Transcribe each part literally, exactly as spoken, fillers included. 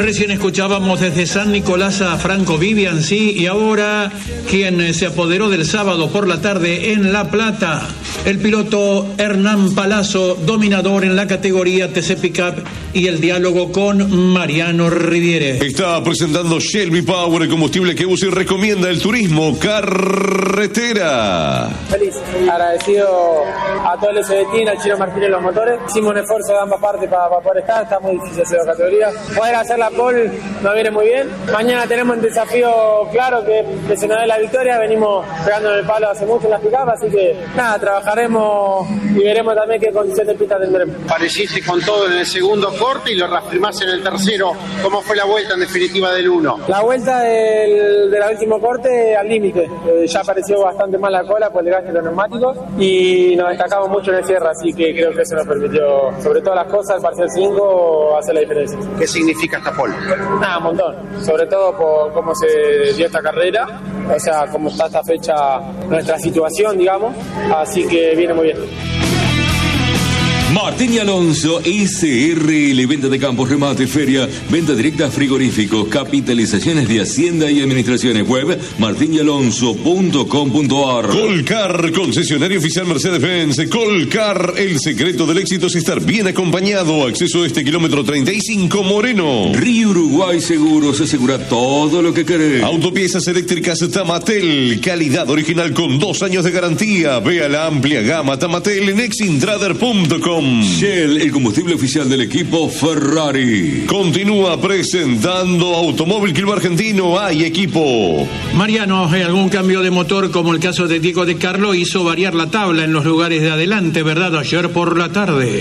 Recién escuchábamos desde San Nicolás a Franco Viviancy y ahora quien se apoderó del sábado por la tarde en La Plata, el piloto Hernán Palazzo, dominador en la categoría T C Pickup, y el diálogo con Mariano Riviere. Está presentando Shell V-Power, el combustible que usa y recomienda el turismo carretera. Feliz, agradecido a todo el S B T, al Chino Martínez los motores. Hicimos un esfuerzo de ambas partes para, para poder estar, está muy difícil hacer la categoría. Poder hacer la pole nos viene muy bien. Mañana tenemos un desafío claro que, que se nos dé la victoria. Venimos pegando en el palo hace mucho en las pick-up, así que nada, trabajaremos y veremos también qué condición de pista tendremos. Pareciste con todo en el segundo corte y lo reafirmás en el tercero. ¿Cómo fue la vuelta en definitiva del uno? La vuelta del, del último corte al límite. Eh, ya apareció bastante mal la cola por el desgaste de los neumáticos y nos destacamos mucho en el cierre, así que creo que eso nos permitió, sobre todas las cosas, el parcial cinco, hacer la diferencia. ¿Qué significa esta pole? Nada, un montón. Sobre todo por cómo se dio esta carrera, o sea, cómo está esta fecha, nuestra situación, digamos, así que viene muy bien. Martín y Alonso, S R L, venta de campos, remate, feria, venta directa, frigoríficos, capitalizaciones de Hacienda y Administraciones. Web martín y alonso punto com punto a r. Colcar, concesionario oficial Mercedes-Benz. Colcar, el secreto del éxito es estar bien acompañado. Acceso a este kilómetro treinta y cinco, Moreno. Río Uruguay Seguros, asegura todo lo que querés. Autopiezas eléctricas Tamatel, calidad original con dos años de garantía. Vea la amplia gama Tamatel en exintrader punto com. Shell, el combustible oficial del equipo Ferrari. Continúa presentando Automóvil Club Argentino. Hay equipo. Mariano, algún cambio de motor como el caso de Diego de Carlo hizo variar la tabla en los lugares de adelante, ¿verdad? Ayer por la tarde.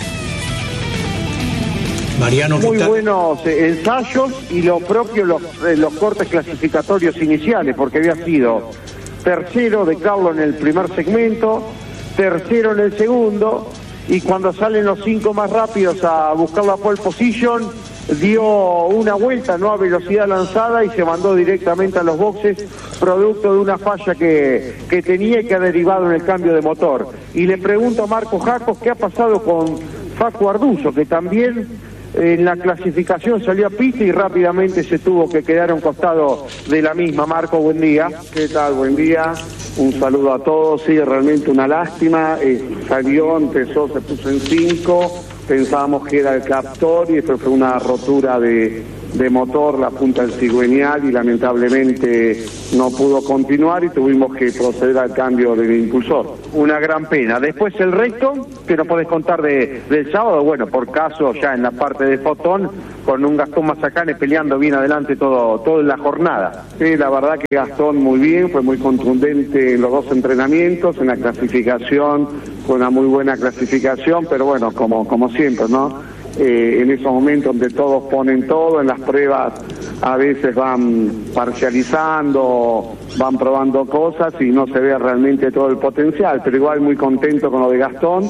Mariano, muy buenos ensayos y lo propio los, los cortes clasificatorios iniciales, porque había sido tercero de Carlo en el primer segmento, tercero en el segundo, y cuando salen los cinco más rápidos a buscar la pole position, dio una vuelta no a velocidad lanzada y se mandó directamente a los boxes, producto de una falla que, que tenía y que ha derivado en el cambio de motor. Y le pregunto a Marco Jacos qué ha pasado con Facu Arduzo, que también en la clasificación salió a pista y rápidamente se tuvo que quedar a un costado de la misma. Marco, buen día. ¿Qué tal? Buen día. Un saludo a todos. Sí, realmente una lástima. Eh, salió, empezó, se puso en cinco. Pensábamos que era el captor y esto fue una rotura de, de motor, la punta del cigüeñal, y lamentablemente no pudo continuar y tuvimos que proceder al cambio del impulsor. Una gran pena. Después el resto, que nos podés contar de, del sábado, bueno, por caso ya en la parte de Fotón, con un Gastón Mazacane peleando bien adelante todo, toda la jornada. Sí, la verdad que Gastón muy bien, fue muy contundente en los dos entrenamientos, en la clasificación, fue una muy buena clasificación, pero bueno, como, como siempre, ¿no? Eh, en esos momentos donde todos ponen todo, en las pruebas a veces van parcializando, van probando cosas y no se ve realmente todo el potencial, pero igual muy contento con lo de Gastón.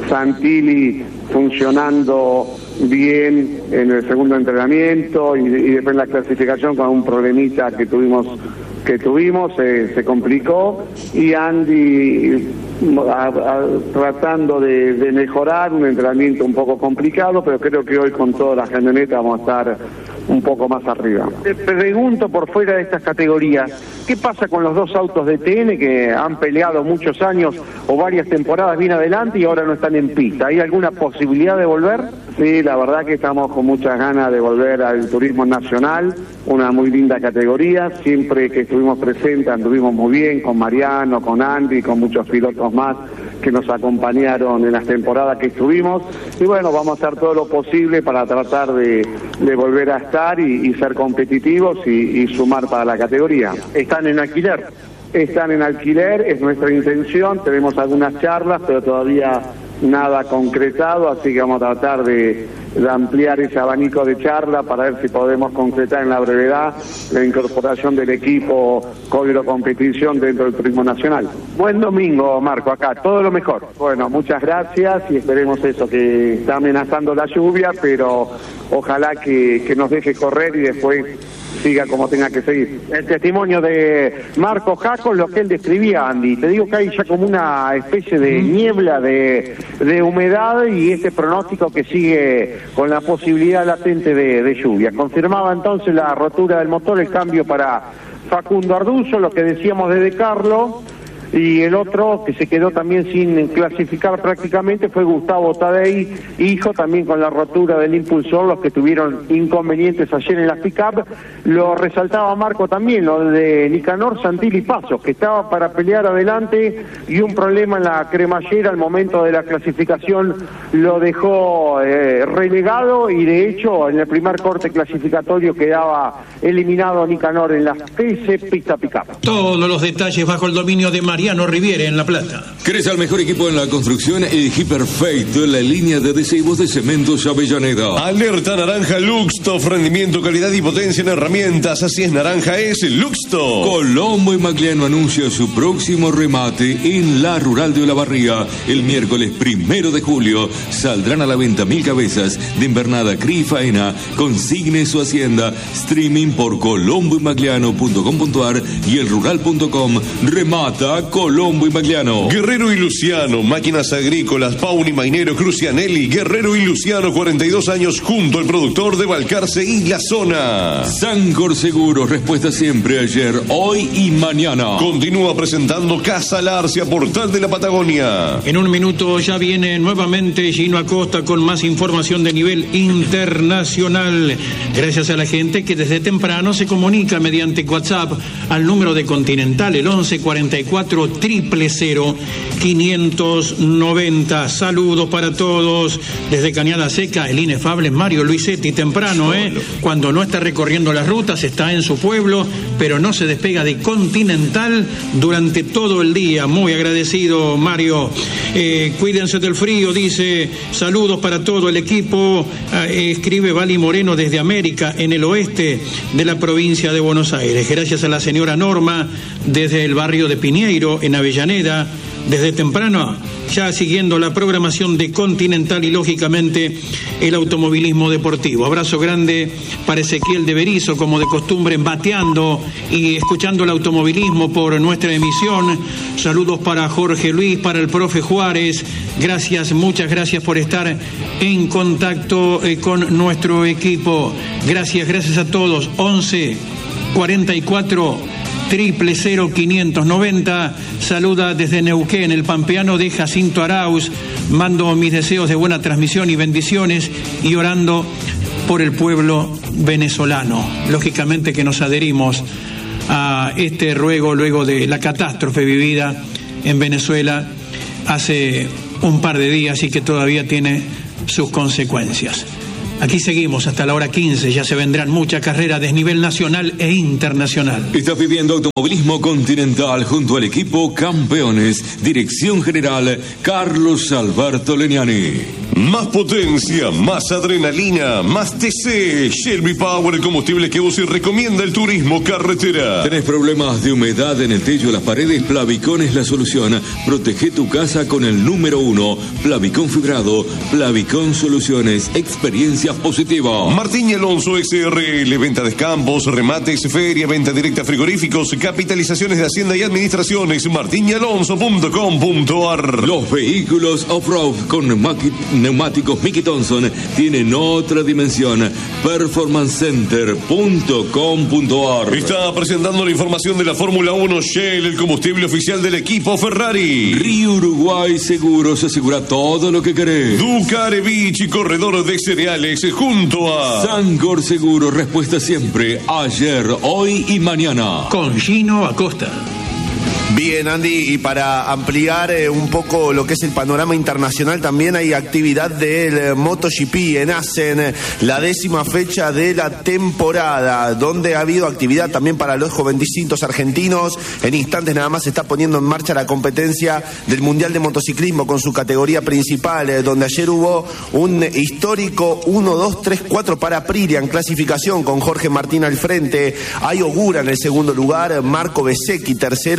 Santilli funcionando bien en el segundo entrenamiento y, y después en la clasificación con un problemita que tuvimos que tuvimos eh, se complicó, y Andy a, a, tratando de, de mejorar, un entrenamiento un poco complicado, pero creo que hoy con toda la camioneta vamos a estar un poco más arriba. Te pregunto por fuera de estas categorías, ¿qué pasa con los dos autos de T N que han peleado muchos años o varias temporadas bien adelante y ahora no están en pista? ¿Hay alguna posibilidad de volver? Sí, la verdad que estamos con muchas ganas de volver al turismo nacional, una muy linda categoría. Siempre que estuvimos presentes anduvimos muy bien con Mariano, con Andy, con muchos pilotos más que nos acompañaron en las temporadas que estuvimos, y bueno, vamos a hacer todo lo posible para tratar de, de volver a estar y, y ser competitivos y, y sumar para la categoría. ¿Están en alquiler? Están en alquiler, es nuestra intención, tenemos algunas charlas, pero todavía nada concretado, así que vamos a tratar de, de ampliar ese abanico de charla para ver si podemos concretar en la brevedad la incorporación del equipo Código Competición dentro del turismo nacional. Buen domingo, Marco, acá, todo lo mejor. Bueno, muchas gracias y esperemos eso, que está amenazando la lluvia, pero ojalá que, que nos deje correr y después siga como tenga que seguir. El testimonio de Marco Jaco, lo que él describía, Andy. Te digo que hay ya como una especie de niebla de, de humedad y este pronóstico que sigue con la posibilidad latente de, de lluvia. Confirmaba entonces la rotura del motor, el cambio para Facundo Arduzo, lo que decíamos de De Carlo. Y el otro que se quedó también sin clasificar prácticamente fue Gustavo Tadei, hijo, también con la rotura del impulsor, los que tuvieron inconvenientes ayer en la pick-up. Lo resaltaba Marco también, lo de Nicanor Santilli Pasos, que estaba para pelear adelante y un problema en la cremallera al momento de la clasificación lo dejó eh, relegado, y de hecho en el primer corte clasificatorio quedaba eliminado Nicanor en la T C Pista Pick-up. Todos los detalles bajo el dominio de María Mariano Riviere en La Plata. ¿Querés al mejor equipo en la construcción? Elegí perfecto la línea de adhesivos de Cementos Avellaneda. Alerta naranja Luxtof, rendimiento, calidad y potencia en herramientas. Así es, naranja es Luxtof. Colombo y Magliano anuncia su próximo remate en la Rural de Olavarría. El miércoles primero de julio saldrán a la venta mil cabezas de invernada cría y faena. Consigne su hacienda. Streaming por colombo y magliano punto com punto ar y el rural punto com. Remata Colombo y Magliano. Guerrero y Luciano, máquinas agrícolas, Pauni Mainero, Crucianelli. Guerrero y Luciano, cuarenta y dos años, junto al productor de Balcarce y la zona. Sancor Seguros, respuesta siempre, ayer, hoy y mañana. Continúa presentando Casa Larcia, portal de la Patagonia. En un minuto ya viene nuevamente Gino Acosta con más información de nivel internacional. Gracias a la gente que desde temprano se comunica mediante WhatsApp al número de Continental, el once cuarenta y cuatro triple cero quinientos noventa. Saludos para todos desde Cañada Seca, el inefable Mario Luisetti, temprano, ¿eh? Cuando no está recorriendo las rutas, está en su pueblo, pero no se despega de Continental durante todo el día. Muy agradecido, Mario. Eh, cuídense del frío, dice. Saludos para todo el equipo. Eh, escribe Vali Moreno desde América, en el oeste de la provincia de Buenos Aires. Gracias a la señora Norma desde el barrio de Piñeiro, en Avellaneda, desde temprano, ya siguiendo la programación de Continental y lógicamente el automovilismo deportivo. Abrazo grande para Ezequiel de Berizo, como de costumbre, bateando y escuchando el automovilismo por nuestra emisión. Saludos para Jorge Luis, para el profe Juárez. Gracias, muchas gracias por estar en contacto eh, con nuestro equipo. Gracias, gracias a todos. once cuarenta y cuatro triple cero quinientos noventa. Saluda desde Neuquén el pampeano de Jacinto Arauz. Mando mis deseos de buena transmisión y bendiciones, y orando por el pueblo venezolano. Lógicamente que nos adherimos a este ruego luego de la catástrofe vivida en Venezuela hace un par de días y que todavía tiene sus consecuencias. Aquí seguimos hasta la hora quince, ya se vendrán muchas carreras de nivel nacional e internacional. Estás viviendo automovilismo Continental junto al equipo Campeones. Dirección General Carlos Alberto Leniani. Más potencia, más adrenalina, más T C. Shelby Power, el combustible que usa y recomienda el turismo carretera. ¿Tenés problemas de humedad en el techo de las paredes? Plavicón es la solución. Protege tu casa con el número uno. Plavicón fibrado. Plavicón Soluciones. Experiencia positiva. Martín y Alonso X R L, venta de escampos, remates, feria, venta directa, frigoríficos, capitalizaciones de hacienda y administraciones. martín y alonso punto com punto ar. Los vehículos off-road con neumáticos Mickey Thompson tienen otra dimensión. performance center punto com punto ar. Está presentando la información de la Fórmula uno. Shell, el combustible oficial del equipo Ferrari. Río Uruguay Seguros, asegura todo lo que querés. Ducarevich, corredor de cereales, junto a Sancor Seguro, respuesta siempre, ayer, hoy y mañana. Con Gino Acosta. Bien, Andy, y para ampliar eh, un poco lo que es el panorama internacional, también hay actividad del eh, MotoGP en Assen, la décima fecha de la temporada, donde ha habido actividad también para los jovencitos argentinos. En instantes nada más se está poniendo en marcha la competencia del Mundial de Motociclismo con su categoría principal, eh, donde ayer hubo un histórico uno, dos, tres, cuatro para Aprilia en clasificación, con Jorge Martín al frente, Ayo Gura en el segundo lugar, Marco Bezzecchi tercero y cuarto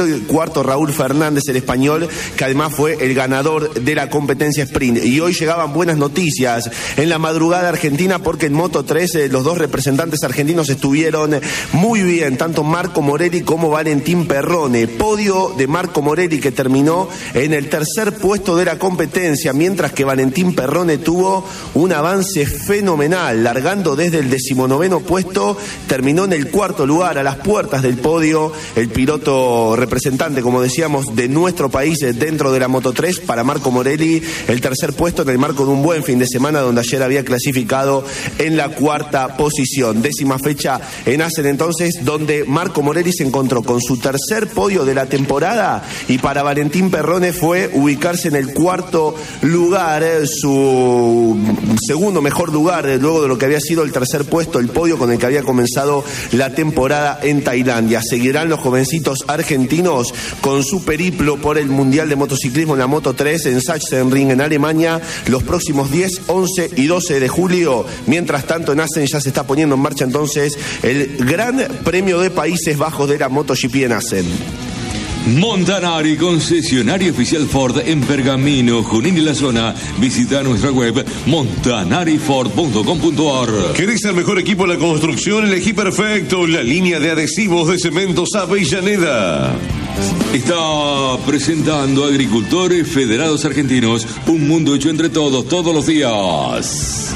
cuarto Raúl Fernández, el español, que además fue el ganador de la competencia sprint. Y hoy llegaban buenas noticias en la madrugada argentina, porque en Moto tres eh, los dos representantes argentinos estuvieron muy bien, tanto Marco Morelli como Valentín Perrone. Podio de Marco Morelli, que terminó en el tercer puesto de la competencia, mientras que Valentín Perrone tuvo un avance fenomenal, largando desde el decimonoveno puesto, terminó en el cuarto lugar, a las puertas del podio, el piloto representante, como decíamos, de nuestro país dentro de la Moto tres. Para Marco Morelli, el tercer puesto en el marco de un buen fin de semana, donde ayer había clasificado en la cuarta posición. Décima fecha en Assen, entonces, donde Marco Morelli se encontró con su tercer podio de la temporada, y para Valentín Perrone fue ubicarse en el cuarto lugar, eh, su segundo mejor lugar, eh, luego de lo que había sido el tercer puesto, el podio con el que había comenzado la temporada en Tailandia. Seguirán los jovencitos argentinos con su periplo por el Mundial de Motociclismo en la Moto tres en Sachsenring, en Alemania, los próximos diez, once y doce de julio. Mientras tanto, en Assen ya se está poniendo en marcha entonces el Gran Premio de Países Bajos de la MotoGP en Assen. Montanari, concesionario oficial Ford en Pergamino, Junín y la zona. Visita nuestra web montanari ford punto com punto a r. ¿Querés el mejor equipo de la construcción? Elegí perfecto la línea de adhesivos de Cementos Avellaneda. Está presentando Agricultores Federados Argentinos, un mundo hecho entre todos, todos los días.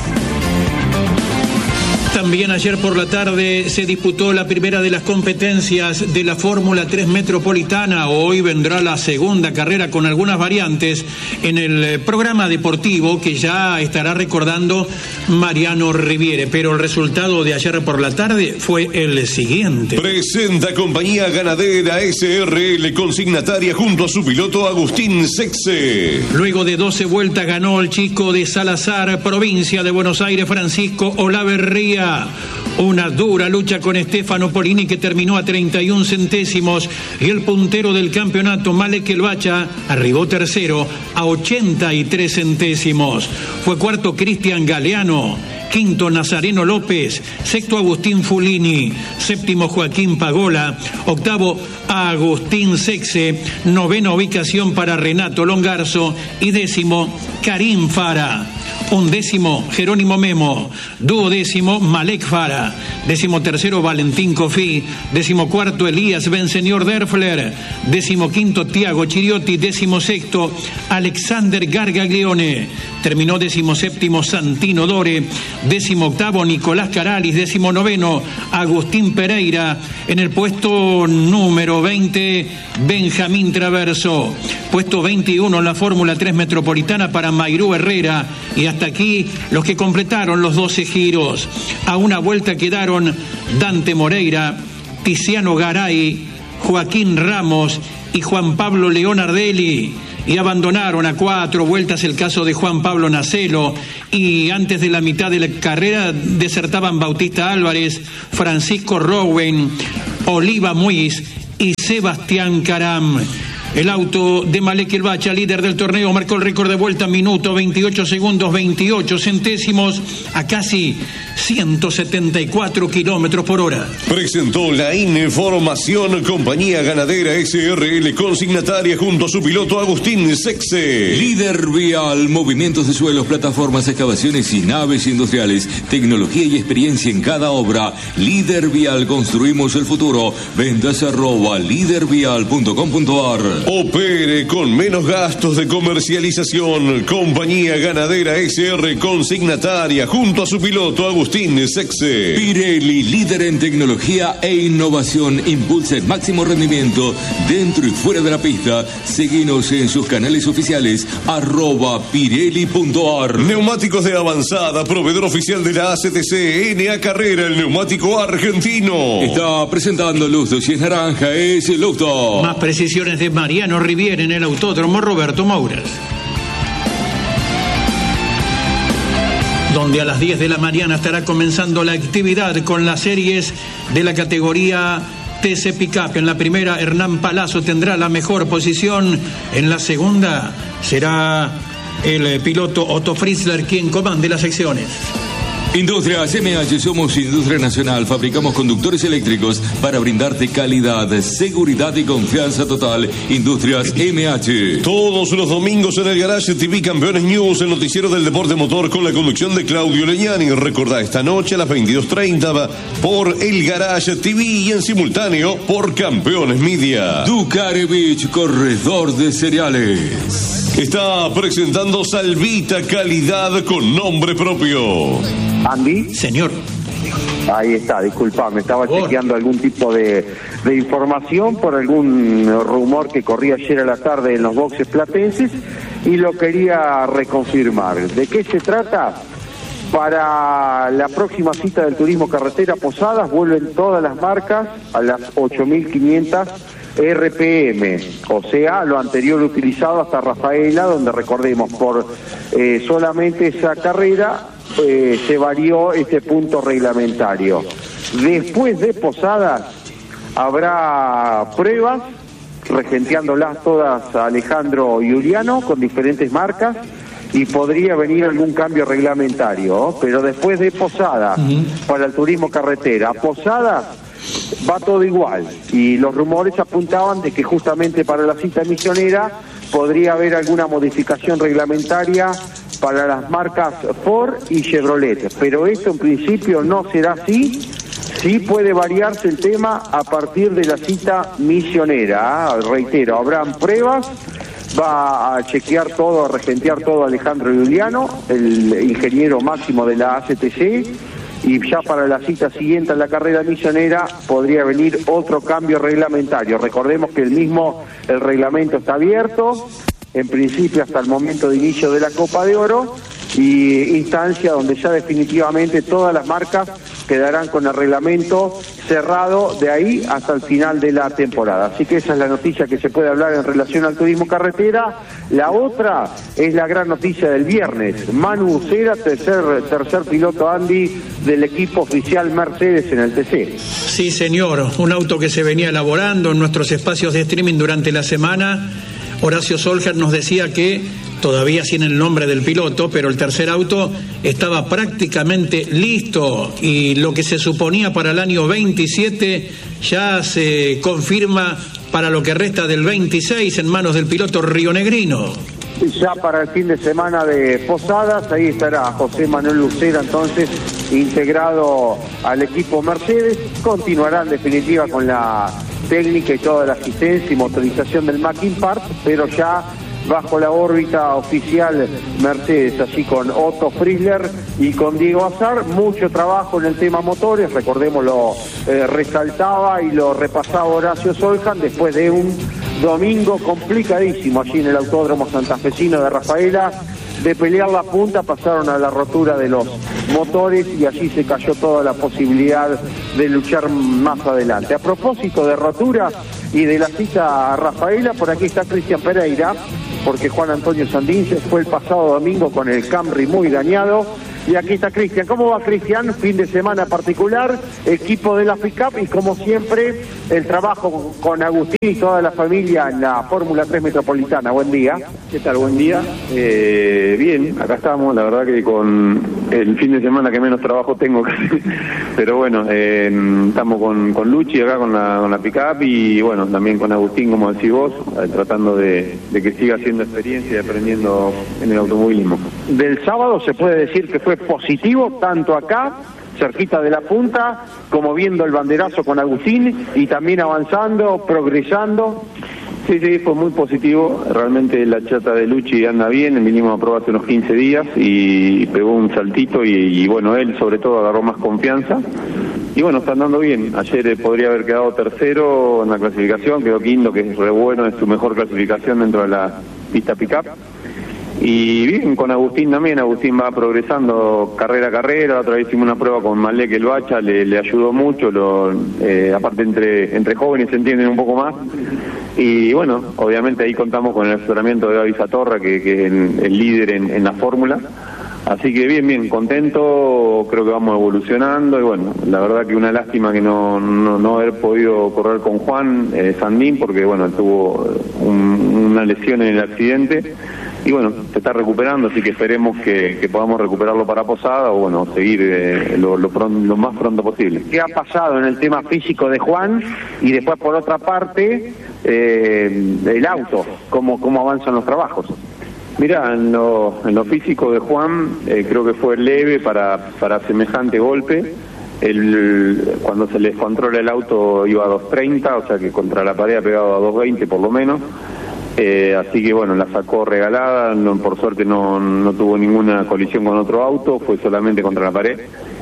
También ayer por la tarde se disputó la primera de las competencias de la Fórmula tres Metropolitana. Hoy vendrá la segunda carrera con algunas variantes en el programa deportivo que ya estará recordando Mariano Riviere. Pero el resultado de ayer por la tarde fue el siguiente. Presenta Compañía Ganadera S R L, consignataria junto a su piloto Agustín Sexe. Luego de doce vueltas ganó el chico de Salazar, provincia de Buenos Aires, Francisco Olaverría. Una dura lucha con Stefano Polini, que terminó a treinta y un centésimos, y el puntero del campeonato, Malek Elbacha, arribó tercero a ochenta y tres centésimos. Fue cuarto Cristian Galeano, quinto Nazareno López, sexto Agustín Fulini, séptimo Joaquín Pagola, octavo Agustín Sexe, novena ubicación para Renato Longarzo y décimo Karim Fara. Undécimo Jerónimo Memo, duodécimo Malek Fara, décimo tercero Valentín Cofí, décimo cuarto Elías Benseñor Derfler, décimo quinto Tiago Chiriotti, décimo sexto Alexander Gargaglione, terminó décimo séptimo Santino Dore, décimo octavo Nicolás Caralis, décimo noveno Agustín Pereira, en el puesto número veinte Benjamín Traverso, puesto veintiuno en la Fórmula tres Metropolitana para Mayrú Herrera. Y hasta aquí los que completaron los doce giros. A una vuelta quedaron Dante Moreira, Tiziano Garay, Joaquín Ramos y Juan Pablo Leonardelli. Y abandonaron a cuatro vueltas el caso de Juan Pablo Nacelo. Y antes de la mitad de la carrera desertaban Bautista Álvarez, Francisco Rowen, Oliva Muiz y Sebastián Caram. El auto de Malek Elbacha, líder del torneo, marcó el récord de vuelta, minuto veintiocho segundos veintiocho centésimos a casi ciento setenta y cuatro kilómetros por hora. Presentó la información Compañía Ganadera S R L, consignataria junto a su piloto Agustín Sexe. Líder Vial, movimientos de suelos, plataformas, excavaciones y naves industriales, tecnología y experiencia en cada obra. Líder Vial, construimos el futuro. Ventas arroba líder vial punto com punto a r. Opere con menos gastos de comercialización. Compañía Ganadera S R, consignataria junto a su piloto Agustín Sexe. Pirelli, líder en tecnología e innovación, impulsa el máximo rendimiento dentro y fuera de la pista. Seguinos en sus canales oficiales arroba pirelli punto a r. Neumáticos de avanzada, proveedor oficial de la A C T C, N A Carrera, el neumático argentino. Está presentando Luzdo, si es naranja es Luzdo. Más precisiones de Mariano Riviere en el Autódromo Roberto Mouras, donde a las diez de la mañana estará comenzando la actividad con las series de la categoría T C Pickup. En la primera, Hernán Palazzo tendrá la mejor posición. En la segunda será el piloto Otto Fritzler quien comande las secciones. Industrias M H, somos Industria Nacional, fabricamos conductores eléctricos para brindarte calidad, seguridad y confianza total. Industrias M H. Todos los domingos en el Garage T V Campeones News, el noticiero del deporte motor con la conducción de Claudio Leñani. Recordá, esta noche a las veintidós treinta por el Garage T V y en simultáneo por Campeones Media. Ducarevich, corredor de cereales. Está presentando Salvita, calidad con nombre propio. Andy. Señor. Ahí está, disculpame, estaba Oh. chequeando algún tipo de, de información por algún rumor que corría ayer a la tarde en los boxes platenses y lo quería reconfirmar. ¿De qué se trata? Para la próxima cita del Turismo Carretera Posadas vuelven todas las marcas a las ocho mil quinientas R P M, o sea, lo anterior utilizado hasta Rafaela, donde recordemos, por eh, solamente esa carrera eh, se varió este punto reglamentario. Después de Posadas habrá pruebas, regenteándolas todas a Alejandro Giuliano con diferentes marcas, y podría venir algún cambio reglamentario, pero después de Posadas, uh-huh. para el Turismo Carretera, Posadas va todo igual, y los rumores apuntaban de que justamente para la cita misionera podría haber alguna modificación reglamentaria para las marcas Ford y Chevrolet, pero esto en principio no será así. Sí puede variarse el tema a partir de la cita misionera, ¿eh? Reitero, habrán pruebas, va a chequear todo, a regentear todo Alejandro Giuliano, el ingeniero máximo de la A C T C, y ya para la cita siguiente a la carrera misionera podría venir otro cambio reglamentario. Recordemos que el mismo, el reglamento está abierto, en principio hasta el momento de inicio de la Copa de Oro, y instancia donde ya definitivamente todas las marcas quedarán con el reglamento cerrado de ahí hasta el final de la temporada. Así que esa es la noticia que se puede hablar en relación al turismo carretera. La otra es la gran noticia del viernes. Manu Ucera, tercer, tercer piloto Andy del equipo oficial Mercedes en el T C. Sí, señor, un auto que se venía elaborando en nuestros espacios de streaming durante la semana. Horacio Solskjaer nos decía que todavía sin el nombre del piloto, pero el tercer auto estaba prácticamente listo y lo que se suponía para el año veintisiete ya se confirma para lo que resta del veintiséis en manos del piloto rionegrino. Ya para el fin de semana de Posadas, ahí estará José Manuel Lucera entonces integrado al equipo Mercedes. Continuará en definitiva con la técnica y toda la asistencia y motorización del Mackin Park, pero ya bajo la órbita oficial Mercedes, allí con Otto Frizzler y con Diego Azar. Mucho trabajo en el tema motores, recordemos lo eh, resaltaba y lo repasaba Horacio Soljan después de un domingo complicadísimo allí en el Autódromo Santafesino de Rafaela. De pelear la punta pasaron a la rotura de los motores y allí se cayó toda la posibilidad de luchar más adelante. A propósito de rotura y de la cita a Rafaela, por aquí está Cristian Pereira, porque Juan Antonio Sandín se fue el pasado domingo con el Camry muy dañado. Y aquí está Cristian. ¿Cómo va, Cristian? Fin de semana particular, equipo de la FICAP y como siempre el trabajo con Agustín y toda la familia en la Fórmula tres Metropolitana. Buen día. ¿Qué tal? Buen día. Eh, bien, acá estamos, la verdad que con el fin de semana que menos trabajo tengo casi. Pero bueno, eh, estamos con, con Luchi acá con la, con la FICAP y bueno, también con Agustín, como decís vos, eh, tratando de, de que siga haciendo experiencia y aprendiendo en el automovilismo. Del sábado se puede decir que fue positivo, tanto acá, cerquita de la punta, como viendo el banderazo con Agustín y también avanzando, progresando. Sí, sí, fue muy positivo. Realmente la chata de Luchi anda bien. Vinimos a probar hace unos quince días y pegó un saltito y, y bueno, él sobre todo agarró más confianza. Y bueno, está andando bien. Ayer eh, podría haber quedado tercero en la clasificación, quedó quinto, que es re bueno, es su mejor clasificación dentro de la pista pick-up. Y bien, con Agustín también, Agustín va progresando carrera a carrera. Otra vez hicimos una prueba con Malek el Bacha, le, le ayudó mucho, lo, eh, aparte entre, entre jóvenes se entienden un poco más. Y bueno, obviamente ahí contamos con el asesoramiento de Gaby Satorra, que, que es el, el líder en, en la fórmula. Así que bien, bien, contento, creo que vamos evolucionando y bueno, la verdad que una lástima que no, no, no haber podido correr con Juan eh, Sandín porque bueno, tuvo un, una lesión en el accidente y bueno, se está recuperando, así que esperemos que, que podamos recuperarlo para Posada o bueno, seguir eh, lo, lo, pron- lo más pronto posible. ¿Qué ha pasado en el tema físico de Juan? Y después, por otra parte, eh, el auto, ¿cómo, cómo avanzan los trabajos? Mira, en lo, en lo físico de Juan, eh, creo que fue leve para, para semejante golpe. El, cuando se les controla el auto iba a dos treinta, o sea que contra la pared ha pegado a dos veinte por lo menos. Eh, así que bueno, la sacó regalada, no, por suerte no, no tuvo ninguna colisión con otro auto, fue solamente contra la pared.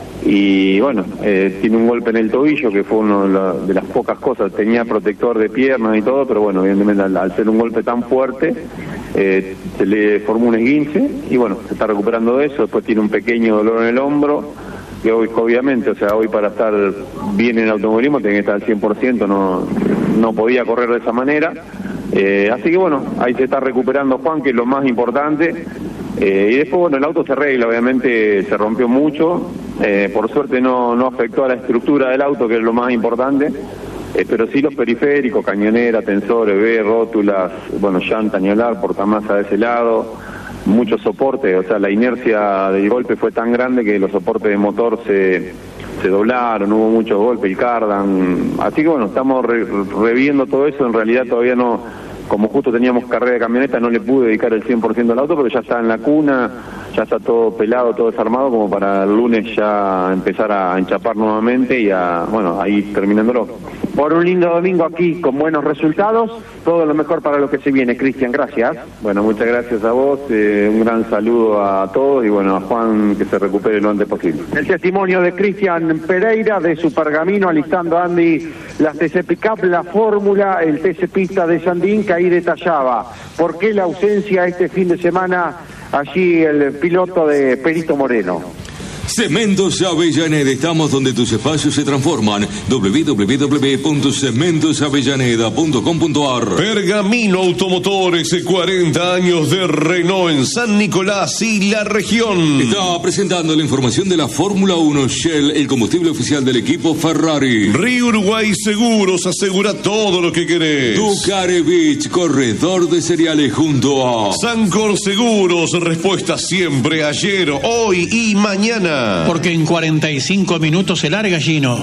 Y bueno, eh, tiene un golpe en el tobillo que fue una de, la, de las pocas cosas, tenía protector de piernas y todo, pero bueno, evidentemente al, al ser un golpe tan fuerte, eh, se le formó un esguince y bueno, se está recuperando de eso. Después tiene un pequeño dolor en el hombro, que hoy, obviamente, o sea, hoy para estar bien en el automovilismo tiene que estar al cien por ciento, no, no podía correr de esa manera. Eh, así que bueno, ahí se está recuperando Juan, que es lo más importante. Eh, y después, bueno, el auto se arregla, obviamente se rompió mucho, eh, por suerte no, no afectó a la estructura del auto, que es lo más importante, eh, pero sí los periféricos, cañonera, tensores, B, rótulas, bueno, llanta, ni hablar, portamasa de ese lado, muchos soportes, o sea, la inercia del golpe fue tan grande que los soportes de motor se, se doblaron, hubo muchos golpes, el cardan, así que bueno, estamos re, reviendo todo eso, en realidad todavía no... Como justo teníamos carrera de camioneta, no le pude dedicar el cien por ciento al auto, pero ya está en la cuna, ya está todo pelado, todo desarmado, como para el lunes ya empezar a enchapar nuevamente y a, bueno, ahí terminándolo. Por un lindo domingo aquí, con buenos resultados, todo lo mejor para lo que se viene. Cristian, gracias. Bueno, muchas gracias a vos, eh, un gran saludo a todos y bueno, a Juan que se recupere lo antes posible. El testimonio de Cristian Pereira de su Pergamino, alistando a Andy las T C Pickup, la fórmula, el T C Pista de Sandín, que ahí detallaba por qué la ausencia este fin de semana allí el piloto de Perito Moreno. Cementos Avellaneda, estamos donde tus espacios se transforman. w w w punto cementos avellaneda punto com punto a r. Pergamino Automotores, cuarenta años de Renault en San Nicolás y la región. Está presentando la información de la Fórmula uno Shell, el combustible oficial del equipo Ferrari. Río Uruguay Seguros, asegura todo lo que querés. Ducare Beach, corredor de cereales junto a Sancor Seguros, respuesta siempre ayer, hoy y mañana. Porque en cuarenta y cinco minutos se larga, Gino.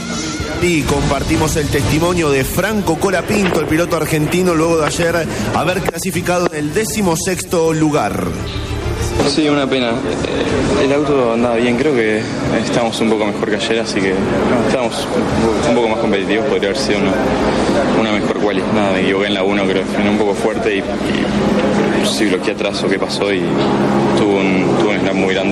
Y compartimos el testimonio de Franco Colapinto, el piloto argentino, luego de ayer haber clasificado en el decimosexto lugar. Sí, una pena. El auto andaba bien, creo que estamos un poco mejor que ayer, así que no, estamos un poco más competitivos, podría haber sido una, una mejor quali. Nada, me equivoqué en la uno, creo que frené un poco fuerte y, y no sé si bloqueé atrás o qué pasó y tuvo un, tuvo un snap muy grande.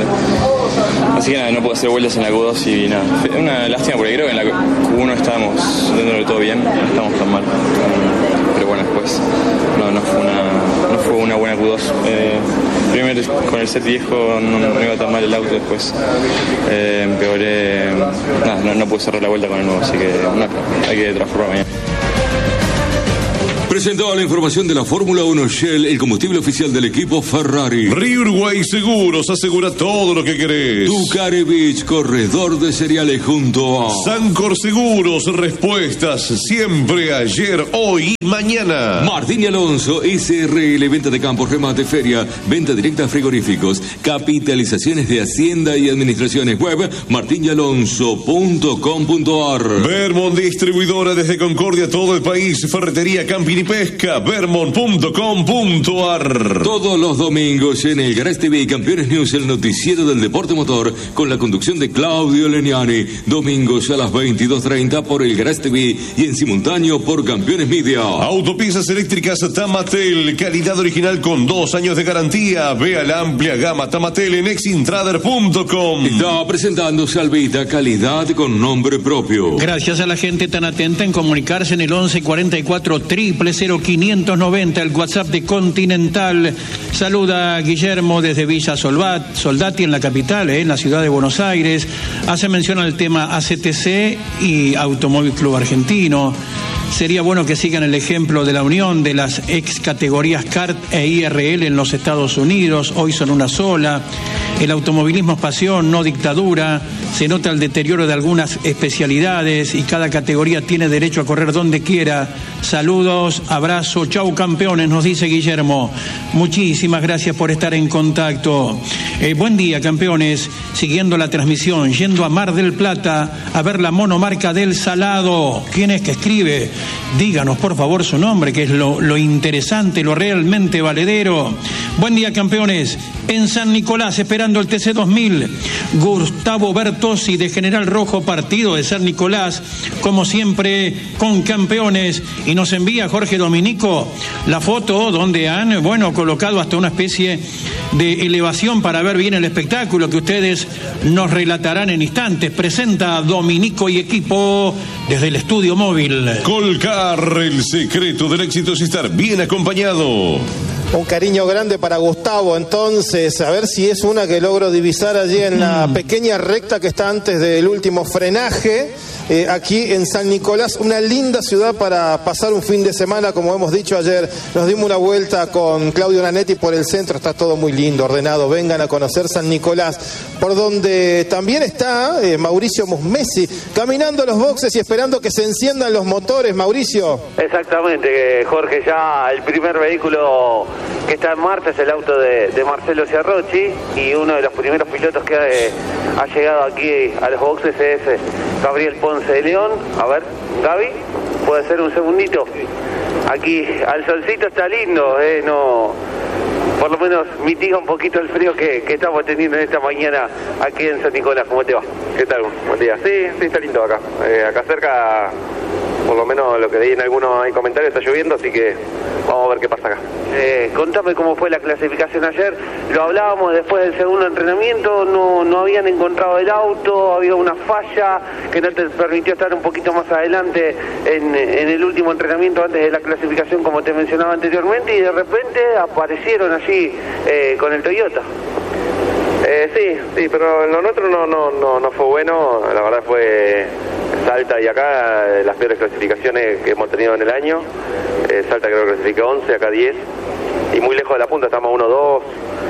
Así que nada, no puedo hacer vueltas en la Q dos y nada. Una lástima porque creo que en la Q uno estábamos dentro de todo bien, no estábamos tan mal. Pero bueno, después no, no, fue, una, no fue una buena Q dos. Eh, primero con el set viejo no, no iba tan mal el auto, después eh, empeoré. Nada, no, no pude cerrar la vuelta con el nuevo, así que nada, hay que transformar mañana. Presentó la información de la Fórmula uno Shell, el combustible oficial del equipo Ferrari. Río Uruguay Seguros, asegura todo lo que querés. Ducare Beach, corredor de cereales junto a Sancor Seguros, respuestas siempre ayer, hoy y mañana. Martín y Alonso, S R L, venta de campos, remate, feria, venta directa a frigoríficos, capitalizaciones de Hacienda y administraciones. Web martín y alonso punto com punto a r. Vermont, distribuidora desde Concordia, todo el país. Ferretería, camping y pesca, vermont punto com punto a r. Todos los domingos en el Garage T V y Campeones News, el noticiero del deporte motor, con la conducción de Claudio Legnani. Domingos a las veintidós treinta por el Garage T V y en simultáneo por Campeones Media. Autopiezas eléctricas Tamatel, calidad original con dos años de garantía. Vea la amplia gama Tamatel en exintrader punto com. Está presentándose Alvita, calidad con nombre propio. Gracias a la gente tan atenta en comunicarse en el once cuarenta y cuatro triple cero quinientos noventa, el WhatsApp de Continental. Saluda a Guillermo desde Villa Solvat, Soldati en la capital, eh, en la ciudad de Buenos Aires. Hace mención al tema A C T C y Automóvil Club Argentino. Sería bueno que sigan el ejemplo de la unión de las ex categorías C A R T e I R L en los Estados Unidos. Hoy son una sola. El automovilismo es pasión, no dictadura. Se nota el deterioro de algunas especialidades y cada categoría tiene derecho a correr donde quiera. Saludos, abrazo, chau campeones, nos dice Guillermo. Muchísimas gracias por estar en contacto. Eh, buen día, campeones. Siguiendo la transmisión, yendo a Mar del Plata a ver la monomarca del Salado. ¿Quién es que escribe? Díganos por favor su nombre, que es lo, lo interesante, lo realmente valedero. Buen día, campeones. En San Nicolás, esperando el T C dos mil. Gustavo Bertossi de General Rojo, partido de San Nicolás, como siempre, con campeones. Y nos envía Jorge Dominico la foto donde han, bueno, colocado hasta una especie de elevación para ver bien el espectáculo que ustedes nos relatarán en instantes. Presenta Dominico y equipo desde el estudio móvil. Colcar, el secreto del éxito es estar bien acompañado. Un cariño grande para Gustavo, entonces, a ver si es una que logro divisar allí en la mm. pequeña recta que está antes del último frenaje, eh, aquí en San Nicolás, una linda ciudad para pasar un fin de semana, como hemos dicho ayer, nos dimos una vuelta con Claudio Nanetti por el centro, está todo muy lindo, ordenado, vengan a conocer San Nicolás, por donde también está eh, Mauricio Musmesi, caminando a los boxes y esperando que se enciendan los motores. Mauricio. Exactamente, Jorge, ya el primer vehículo que está en marcha es el auto de, de Marcelo Ciarrochi, y uno de los primeros pilotos que ha, eh, ha llegado aquí a los boxes es eh, Gabriel Ponce de León. A ver, Gaby, ¿puede ser un segundito? Aquí al solcito está lindo, eh, no, por lo menos mitiga un poquito el frío que, que estamos teniendo en esta mañana aquí en San Nicolás. ¿Cómo te va? ¿Qué tal? Buen día. Sí, sí, está lindo acá. Eh, acá cerca, por lo menos lo que leí en algunos hay comentarios, está lloviendo, así que vamos a ver qué pasa acá. Eh, contame cómo fue la clasificación ayer. Lo hablábamos después del segundo entrenamiento, no, no habían encontrado el auto, había una falla que no te permitió estar un poquito más adelante en, en el último entrenamiento antes de la clasificación, como te mencionaba anteriormente, y de repente aparecieron allí eh, con el Toyota. Eh, sí, sí, pero lo nuestro no, no, no, no fue bueno, la verdad fue Salta y acá las peores clasificaciones que hemos tenido en el año. eh, Salta creo que clasificó once, acá diez, y muy lejos de la punta, estamos uno dos.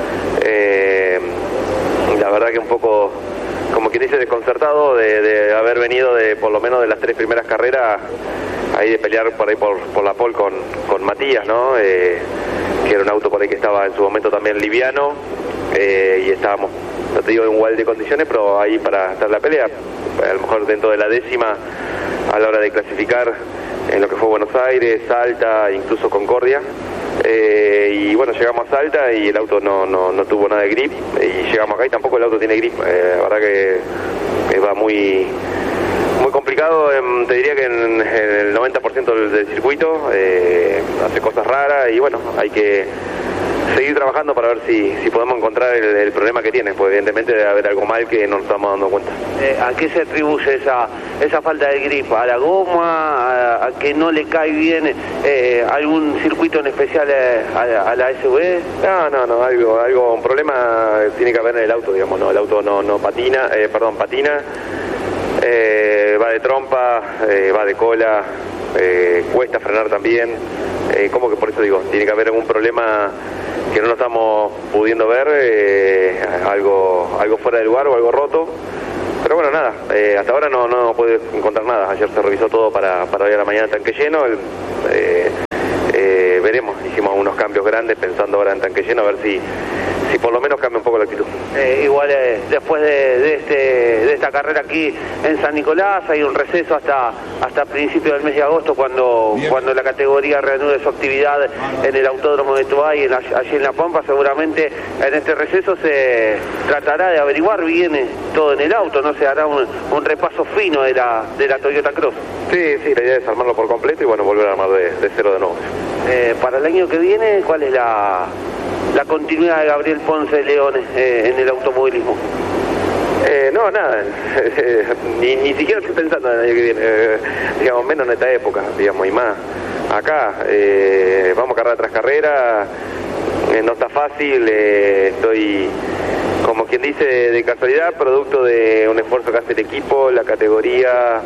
Eh, la verdad que un poco, como quien dice, desconcertado de, de haber venido de por lo menos de las tres primeras carreras, ahí de pelear por ahí por, por la pole con, con Matías, ¿no? Eh, que era un auto por ahí que estaba en su momento también liviano, eh, y estábamos, no te digo en igual de condiciones, pero ahí para estar en la pelea, a lo mejor dentro de la décima a la hora de clasificar en lo que fue Buenos Aires, Salta, incluso Concordia. Eh, y bueno, llegamos a Salta y el auto no, no, no tuvo nada de grip, y llegamos acá y tampoco el auto tiene grip. Eh, la verdad que, que va muy muy complicado, eh, te diría que en, en el noventa por ciento del, del circuito, eh, hace cosas raras, y bueno, hay que seguir trabajando para ver si, si podemos encontrar el, el problema que tiene, pues evidentemente debe haber algo mal que no nos estamos dando cuenta. Eh, ¿A qué se atribuye esa esa falta de grip? ¿A la goma? ¿A, a que no le cae bien eh, algún circuito en especial a, a, a la S U V? No, no, no, algo, algo, un problema tiene que haber en el auto, digamos, no, el auto no, no patina, eh, perdón, patina, eh, va de trompa, eh, va de cola, eh, cuesta frenar también, eh, como que por eso digo, tiene que haber algún problema que no lo estamos pudiendo ver, eh, algo algo fuera de lugar o algo roto, pero bueno, nada, eh, hasta ahora no no puede encontrar nada. Ayer se revisó todo para, para hoy a la mañana tanque lleno, el, eh, eh, veremos, hicimos unos cambios grandes pensando ahora en tanque lleno, a ver si si por lo menos cambia un poco la actitud. Eh, igual eh, después de, de este de esta carrera aquí en San Nicolás hay un receso hasta hasta principios del mes de agosto, cuando Bien. cuando la categoría reanude su actividad en el Autódromo de Toay, en, allí en La Pampa. Seguramente en este receso se tratará de averiguar bien todo en el auto, no se hará un, un repaso fino de la de la Toyota Cross. Sí, sí, la idea es armarlo por completo y bueno, volver a armar de, de cero de nuevo. Eh, para el año que viene, ¿cuál es la la continuidad de Gabriel Ponce de León eh, en el automovilismo? Eh, no, nada, ni, ni siquiera estoy pensando en el año que viene, eh, digamos, menos en esta época, digamos, y más acá, eh, vamos carrera tras carrera, eh, no está fácil, eh, estoy, como quien dice, de casualidad, producto de un esfuerzo que hace el equipo, la categoría,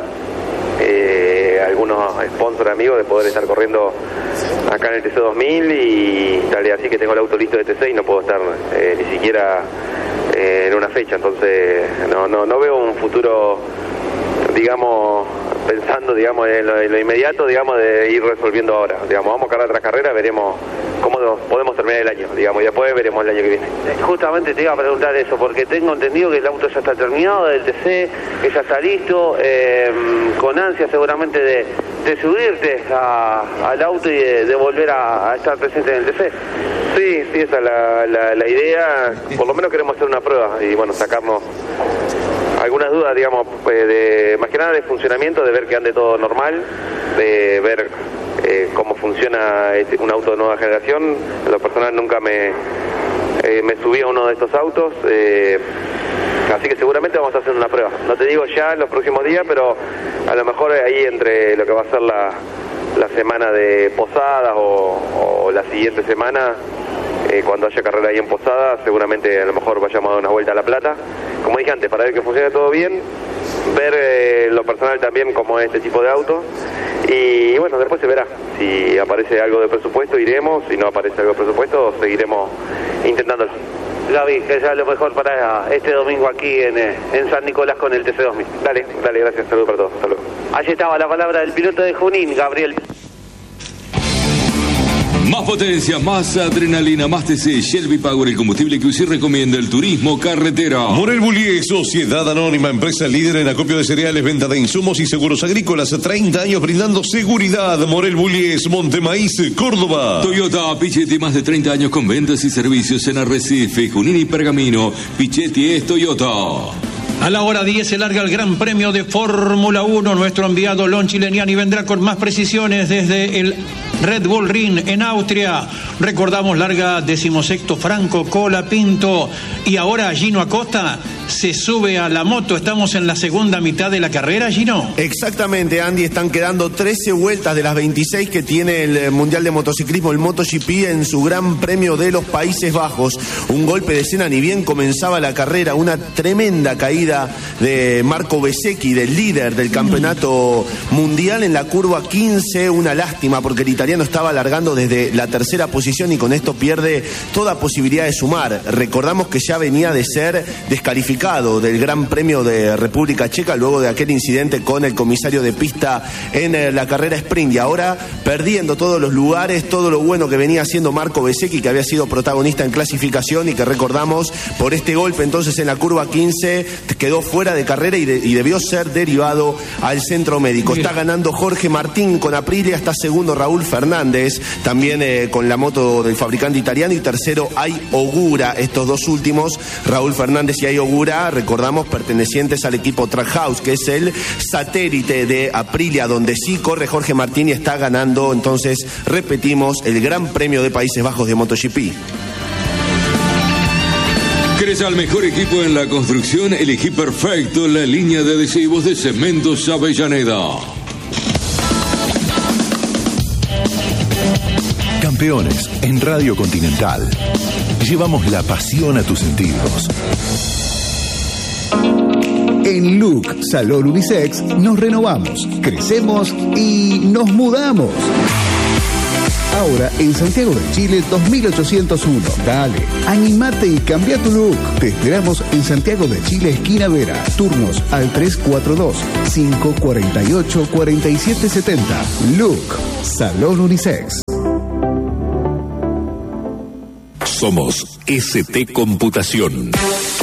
eh, algunos sponsors amigos de poder estar corriendo acá en el T C dos mil, y tal y así que tengo el auto listo de T C y no puedo estar eh, ni siquiera eh, en una fecha, entonces no, no, no veo un futuro, digamos, pensando, digamos, en lo, en lo inmediato, digamos, de ir resolviendo ahora. Digamos, vamos carrera tras carrera, veremos cómo podemos terminar el año, digamos, y después veremos el año que viene. Justamente te iba a preguntar eso, porque tengo entendido que el auto ya está terminado, del T C, que ya está listo, eh, con ansia seguramente de, de subirte a, al auto y de, de volver a, a estar presente en el T C. Sí, sí, esa es la, la, la idea. Por lo menos queremos hacer una prueba y, bueno, sacarnos algunas dudas, digamos, de, más que nada de funcionamiento, de ver que ande todo normal, de ver eh, cómo funciona este, un auto de nueva generación. En lo personal nunca me, eh, me subí a uno de estos autos, eh, así que seguramente vamos a hacer una prueba. No te digo ya en los próximos días, pero a lo mejor ahí entre lo que va a ser la, la semana de Posadas o, o la siguiente semana, eh, cuando haya carrera ahí en Posadas, seguramente a lo mejor vayamos a dar una vuelta a La Plata, como dije antes, para ver que funcione todo bien, ver eh, lo personal también cómo es este tipo de autos, y bueno, después se verá. Si aparece algo de presupuesto, iremos; si no aparece algo de presupuesto, seguiremos intentándolo. Gaby, que sea lo mejor para este domingo aquí en, en San Nicolás con el T C dos mil. Dale, dale, gracias, saludos para todos, hasta luego. Allí estaba la palabra del piloto de Junín, Gabriel. Más potencia, más adrenalina, más T C, Shelby Power, el combustible que usted recomienda, el turismo carretera. Morel Bullies, Sociedad Anónima, empresa líder en acopio de cereales, venta de insumos y seguros agrícolas, treinta años brindando seguridad. Morel Bullies, Montemaíz, Córdoba. Toyota Pichetti, más de treinta años con ventas y servicios en Arrecife, Junín y Pergamino. Pichetti es Toyota. A la hora diez se larga el Gran Premio de Fórmula uno. Nuestro enviado Lon Chileniani vendrá con más precisiones desde el Red Bull Ring en Austria. Recordamos, larga decimosexto Franco Colapinto. Y ahora Gino Acosta se sube a la moto. Estamos en la segunda mitad de la carrera, Gino. Exactamente, Andy. Están quedando trece vueltas de las veintiséis que tiene el Mundial de Motociclismo, el MotoGP, en su Gran Premio de los Países Bajos. Un golpe de escena, ni bien comenzaba la carrera, una tremenda caída de Marco Bezzecchi, del líder del campeonato mundial, en la curva quince. Una lástima, porque el italiano estaba largando desde la tercera posición y con esto pierde toda posibilidad de sumar. Recordamos que ya venía de ser descalificado del Gran Premio de República Checa luego de aquel incidente con el comisario de pista en la carrera sprint, y ahora perdiendo todos los lugares, todo lo bueno que venía haciendo Marco Bezzecchi, que había sido protagonista en clasificación y que, recordamos, por este golpe entonces en la curva quince quedó fuera de carrera y, de, y debió ser derivado al centro médico. Está ganando Jorge Martín con Aprilia, está segundo Raúl Fernández, también eh, con la moto del fabricante italiano, y tercero Ai Ogura. Estos dos últimos, Raúl Fernández y Ai Ogura, recordamos, pertenecientes al equipo Trackhouse, que es el satélite de Aprilia, donde sí corre Jorge Martín y está ganando, entonces, repetimos, el Gran Premio de Países Bajos de MotoGP. ¿Querés al mejor equipo en la construcción? Elegí perfecto la línea de adhesivos de Cementos Avellaneda. Campeones en Radio Continental. Llevamos la pasión a tus sentidos. En Look Salón Unisex nos renovamos, crecemos y nos mudamos. Ahora en Santiago de Chile dos mil ochocientos uno. Dale, animate y cambia tu look. Te esperamos en Santiago de Chile, esquina Vera. Turnos al tres cuatro dos, cinco cuatro ocho, cuatro siete siete cero. Look Salón Unisex. Somos S T Computación.